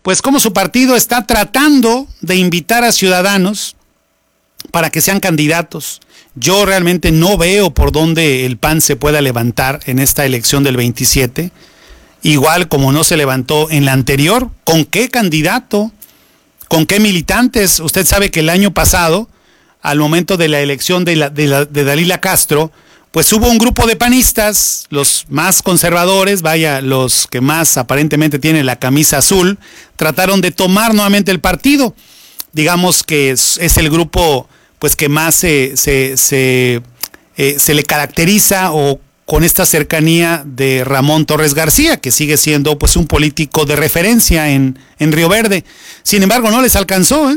pues cómo su partido está tratando de invitar a ciudadanos para que sean candidatos. Yo realmente no veo por dónde el PAN se pueda levantar en esta elección del 27, igual como no se levantó en la anterior. ¿Con qué candidato? ¿Con qué militantes? Usted sabe que el año pasado, al momento de la elección de Dalila Castro, pues hubo un grupo de panistas, los más conservadores, vaya, los que más aparentemente tienen la camisa azul, trataron de tomar nuevamente el partido. Digamos que es el grupo pues que más se le caracteriza o con esta cercanía de Ramón Torres García, que sigue siendo pues un político de referencia en Río Verde. Sin embargo, no les alcanzó,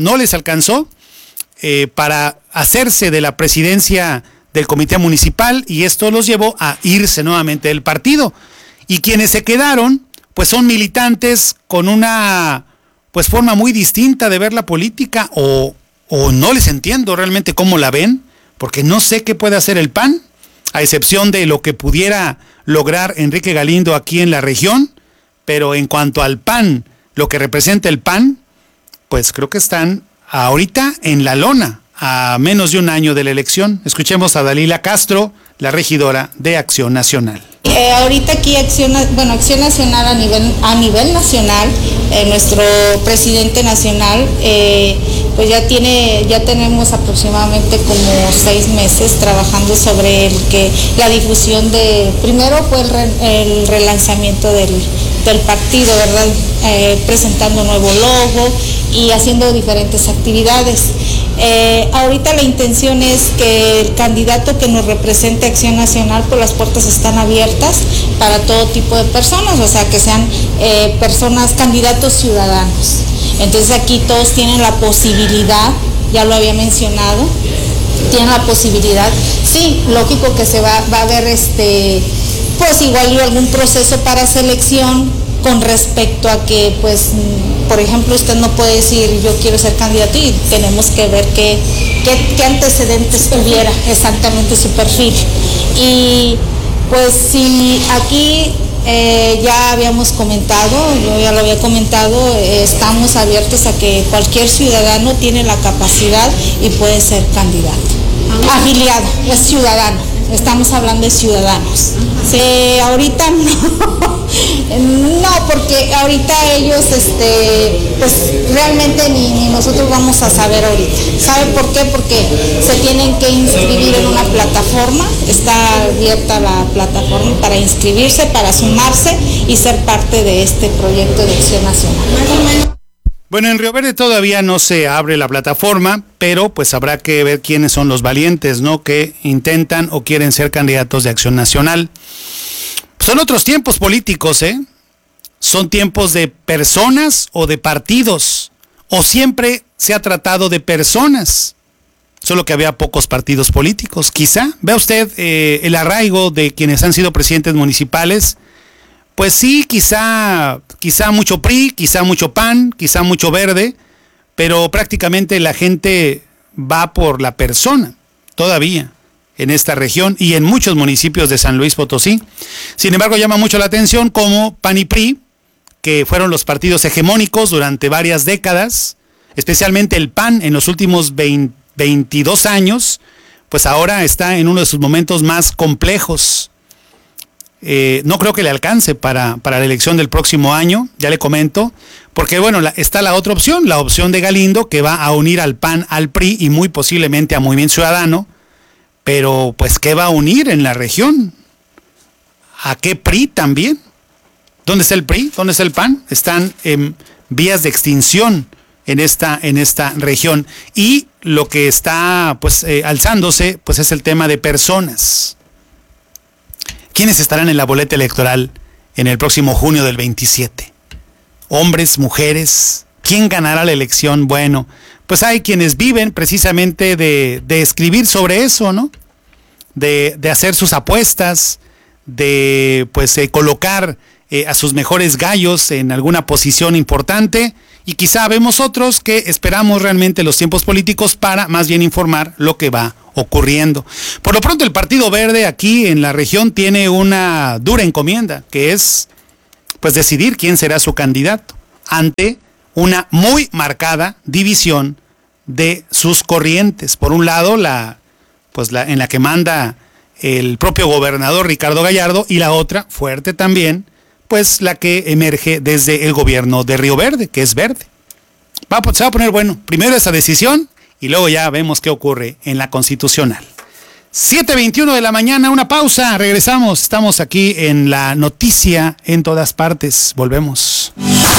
para hacerse de la presidencia del comité municipal, y esto los llevó a irse nuevamente del partido. Y quienes se quedaron, pues son militantes con una pues forma muy distinta de ver la política, o no les entiendo realmente cómo la ven, porque no sé qué puede hacer el PAN, a excepción de lo que pudiera lograr Enrique Galindo aquí en la región, pero en cuanto al PAN, lo que representa el PAN, pues creo que están ahorita en la lona, a menos de un año de la elección. Escuchemos a Dalila Castro, la regidora de Acción Nacional. Ahorita aquí Acción Nacional a nivel nacional, nuestro presidente nacional, pues ya tenemos aproximadamente como 6 meses trabajando sobre la difusión primero fue el relanzamiento del partido, ¿verdad? Presentando nuevo logo y haciendo diferentes actividades. Ahorita la intención es que el candidato que nos represente Acción Nacional, pues las puertas están abiertas para todo tipo de personas, o sea, que sean personas, candidatos ciudadanos. Entonces aquí todos tienen la posibilidad, ya lo había mencionado, tienen la posibilidad, sí, lógico que se va a haber pues igual algún proceso para selección con respecto a que, pues, por ejemplo, usted no puede decir yo quiero ser candidato y tenemos que ver qué antecedentes tuviera exactamente su perfil. Y pues si aquí ya habíamos comentado, yo ya lo había comentado, estamos abiertos a que cualquier ciudadano tiene la capacidad y puede ser candidato. Afiliado, es ciudadano, estamos hablando de ciudadanos. Ahorita no, porque ahorita ellos, pues realmente ni nosotros vamos a saber ahorita. ¿Saben por qué? Porque se tienen que inscribir en una plataforma, está abierta la plataforma para inscribirse, para sumarse y ser parte de este proyecto de Acción Nacional. Bueno, en Río Verde todavía no se abre la plataforma, pero pues habrá que ver quiénes son los valientes, ¿no?, que intentan o quieren ser candidatos de Acción Nacional. Son otros tiempos políticos, Son tiempos de personas o de partidos, o siempre se ha tratado de personas, solo que había pocos partidos políticos. Quizá, vea usted el arraigo de quienes han sido presidentes municipales. Pues sí, quizá mucho PRI, quizá mucho PAN, quizá mucho Verde, pero prácticamente la gente va por la persona, todavía, en esta región y en muchos municipios de San Luis Potosí. Sin embargo, llama mucho la atención cómo PAN y PRI, que fueron los partidos hegemónicos durante varias décadas, especialmente el PAN en los últimos 22 años, pues ahora está en uno de sus momentos más complejos. No creo que le alcance para la elección del próximo año, ya le comento, porque bueno, está la otra opción, la opción de Galindo, que va a unir al PAN, al PRI y muy posiblemente a Movimiento Ciudadano, pero pues ¿qué va a unir en la región? ¿A qué PRI también? ¿Dónde está el PRI? ¿Dónde está el PAN? Están en vías de extinción en esta región, y lo que está pues alzándose pues es el tema de personas. ¿Quiénes estarán en la boleta electoral en el próximo junio del 27? Hombres, mujeres, ¿quién ganará la elección? Bueno, pues hay quienes viven precisamente de escribir sobre eso, ¿no? De hacer sus apuestas, de pues colocar a sus mejores gallos en alguna posición importante, y quizá vemos otros que esperamos realmente los tiempos políticos para más bien informar lo que va ocurriendo. Por lo pronto, el Partido Verde aquí en la región tiene una dura encomienda, que es pues decidir quién será su candidato. ante una muy marcada división de sus corrientes. Por un lado, en la que manda el propio gobernador Ricardo Gallardo, y la otra, fuerte también, pues la que emerge desde el gobierno de Río Verde, que es verde. Se va a poner bueno. Primero esa decisión y luego ya vemos qué ocurre en la constitucional. 7:21 de la mañana, una pausa, regresamos. Estamos aquí en La Noticia en Todas Partes. Volvemos.